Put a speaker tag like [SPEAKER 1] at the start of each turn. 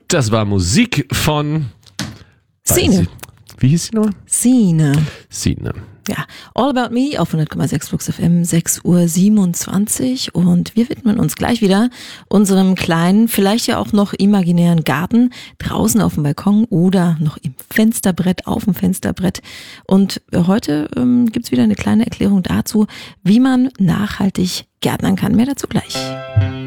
[SPEAKER 1] Das war Musik von
[SPEAKER 2] Sine.
[SPEAKER 1] Wie hieß sie nochmal?
[SPEAKER 2] Sine.
[SPEAKER 1] Sine.
[SPEAKER 2] Ja, All About Me auf 100,6 Flux FM, 6:27 Uhr und wir widmen uns gleich wieder unserem kleinen, vielleicht ja auch noch imaginären Garten draußen auf dem Balkon oder noch im Fensterbrett, auf dem Fensterbrett. Und heute gibt's wieder eine kleine Erklärung dazu, wie man nachhaltig gärtnern kann. Mehr dazu gleich.